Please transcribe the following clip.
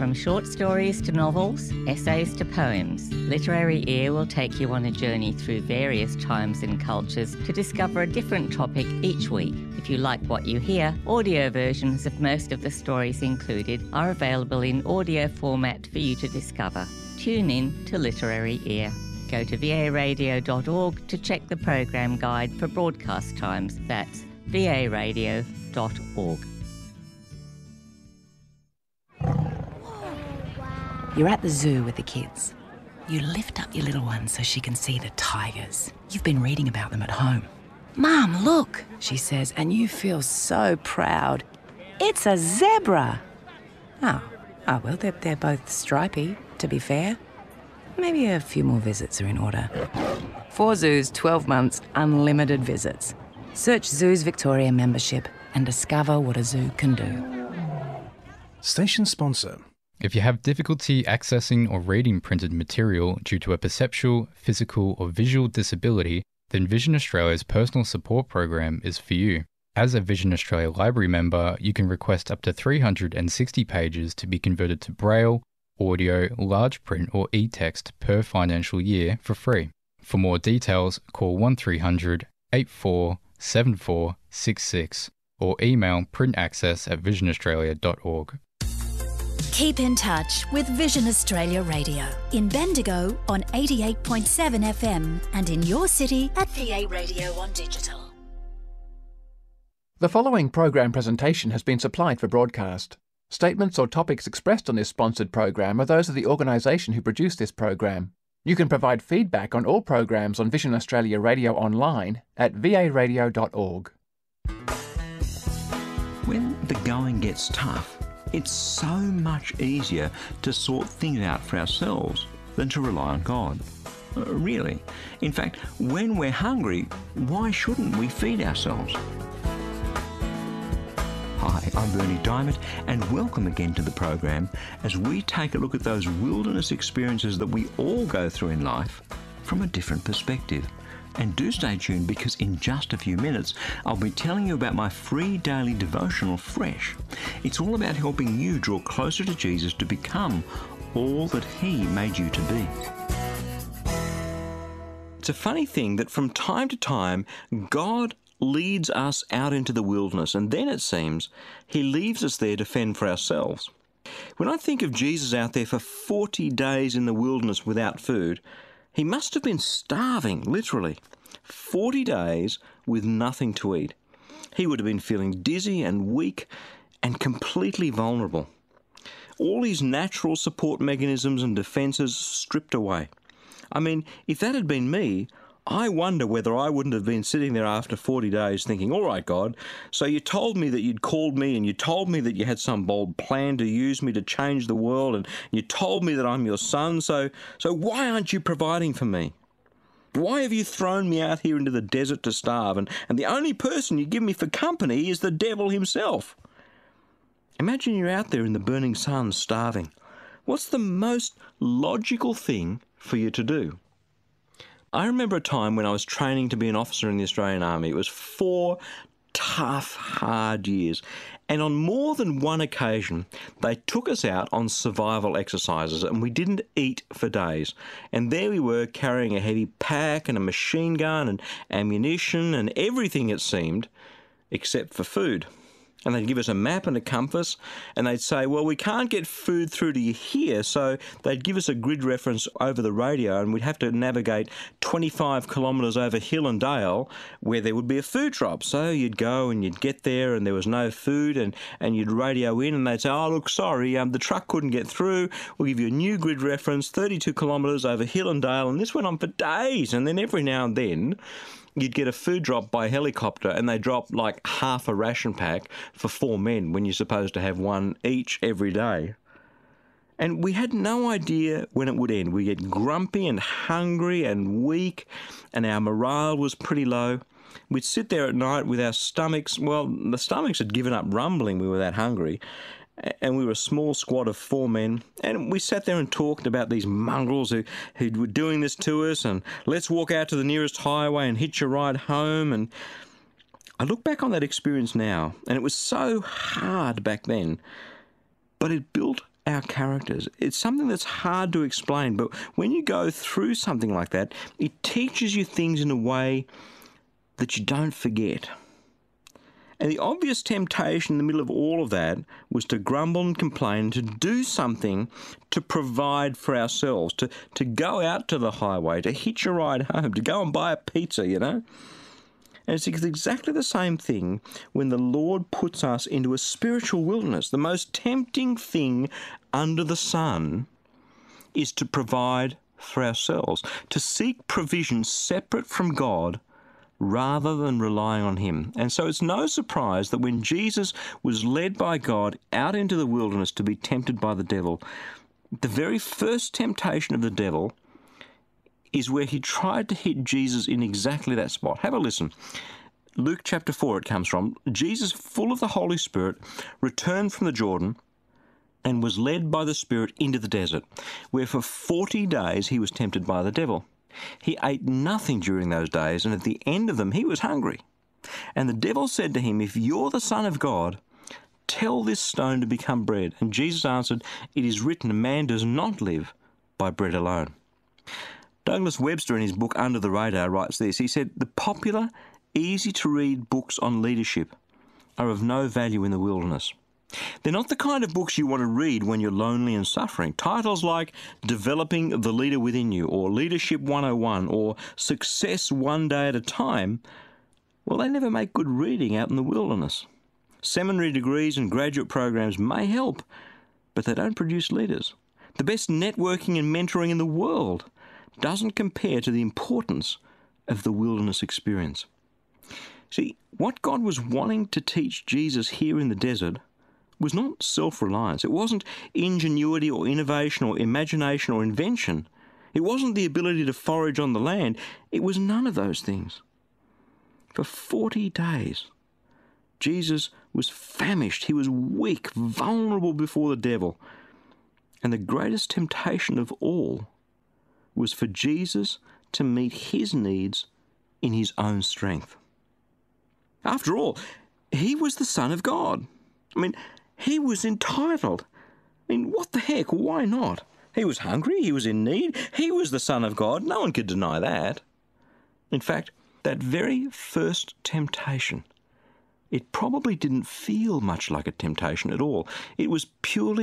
From short stories to novels, essays to poems, Literary Ear will take you on a journey through various times and cultures to discover a different topic each week. If you like what you hear, audio versions of most of the stories included are available in audio format for you to discover. Tune in to Literary Ear. Go to varadio.org to check the program guide for broadcast times. That's varadio.org. You're at the zoo with the kids. You lift up your little one so she can see the tigers. You've been reading about them at home. "Mum, look," she says, and you feel so proud. "It's a zebra." Oh, well, they're both stripy, to be fair. Maybe a few more visits are in order. 4 zoos, 12 months, unlimited visits. Search Zoos Victoria membership and discover what a zoo can do. Station sponsor. If you have difficulty accessing or reading printed material due to a perceptual, physical or visual disability, then Vision Australia's personal support program is for you. As a Vision Australia Library member, you can request up to 360 pages to be converted to Braille, audio, large print or e-text per financial year for free. For more details, call 1300 847466 or email printaccess@visionaustralia.org. Keep in touch with Vision Australia Radio in Bendigo on 88.7 FM and in your city at VA Radio on digital. The following program presentation has been supplied for broadcast. Statements or topics expressed on this sponsored program are those of the organisation who produced this program. You can provide feedback on all programs on Vision Australia Radio online at varadio.org. When the going gets tough, it's so much easier to sort things out for ourselves than to rely on God. Really. In fact, when we're hungry, why shouldn't we feed ourselves? Hi, I'm Bernie Diamond, and welcome again to the program as we take a look at those wilderness experiences that we all go through in life from a different perspective. And do stay tuned, because in just a few minutes I'll be telling you about my free daily devotional, Fresh. It's all about helping you draw closer to Jesus to become all that He made you to be. It's a funny thing that from time to time God leads us out into the wilderness, and then it seems He leaves us there to fend for ourselves. When I think of Jesus out there for 40 days in the wilderness without food, He must have been starving, literally. 40 days with nothing to eat. He would have been feeling dizzy and weak and completely vulnerable. All his natural support mechanisms and defences stripped away. I mean, if that had been me, I wonder whether I wouldn't have been sitting there after 40 days thinking, all right, God, so you told me that you'd called me, and you told me that you had some bold plan to use me to change the world, and you told me that I'm your son, so why aren't you providing for me? Why have you thrown me out here into the desert to starve, and the only person you give me for company is the devil himself? Imagine you're out there in the burning sun starving. What's the most logical thing for you to do? I remember a time when I was training to be an officer in the Australian Army. It was 4 tough, hard years. And on more than one occasion, they took us out on survival exercises, and we didn't eat for days. And there we were, carrying a heavy pack and a machine gun and ammunition and everything, it seemed, except for food. And they'd give us a map and a compass, and they'd say, well, we can't get food through to you here, so they'd give us a grid reference over the radio, and we'd have to navigate 25 kilometres over hill and dale where there would be a food drop. So you'd go and you'd get there and there was no food, and you'd radio in and they'd say, oh, look, sorry, the truck couldn't get through. We'll give you a new grid reference, 32 kilometres over hill and dale, and this went on for days. And then every now and then you'd get a food drop by helicopter, and they drop like half a ration pack for 4 men when you're supposed to have one each every day. And we had no idea when it would end. We get grumpy and hungry and weak, and our morale was pretty low. We'd sit there at night with our stomachs, well, the stomachs had given up rumbling, we were that hungry. And we were a small squad of 4 men, and we sat there and talked about these mongrels who were doing this to us, and let's walk out to the nearest highway and hitch a ride home. And I look back on that experience now, and it was so hard back then, but it built our characters. It's something that's hard to explain, but when you go through something like that, it teaches you things in a way that you don't forget. And the obvious temptation in the middle of all of that was to grumble and complain, to do something to provide for ourselves, to go out to the highway, to hitch a ride home, to go and buy a pizza, you know. And it's exactly the same thing when the Lord puts us into a spiritual wilderness. The most tempting thing under the sun is to provide for ourselves, to seek provision separate from God rather than relying on Him. And so it's no surprise that when Jesus was led by God out into the wilderness to be tempted by the devil, the very first temptation of the devil is where he tried to hit Jesus in exactly that spot. Have a listen. Luke chapter 4 it comes from. Jesus, full of the Holy Spirit, returned from the Jordan and was led by the Spirit into the desert, where for 40 days he was tempted by the devil. He ate nothing during those days, and at the end of them he was hungry. And the devil said to him, "If you're the Son of God, tell this stone to become bread." And Jesus answered, "It is written, a man does not live by bread alone." Douglas Webster, in his book Under the Radar, writes this. He said, "The popular, easy-to-read books on leadership are of no value in the wilderness. They're not the kind of books you want to read when you're lonely and suffering. Titles like Developing the Leader Within You, or Leadership 101, or Success One Day at a Time, well, they never make good reading out in the wilderness. Seminary degrees and graduate programs may help, but they don't produce leaders. The best networking and mentoring in the world doesn't compare to the importance of the wilderness experience." See, what God was wanting to teach Jesus here in the desert was not self-reliance. It wasn't ingenuity or innovation or imagination or invention. It wasn't the ability to forage on the land. It was none of those things. For 40 days, Jesus was famished. He was weak, vulnerable before the devil. And the greatest temptation of all was for Jesus to meet his needs in his own strength. After all, he was the Son of God. I mean, he was entitled. I mean, what the heck? Why not? He was hungry. He was in need. He was the Son of God. No one could deny that. In fact, that very first temptation, it probably didn't feel much like a temptation at all. It was purely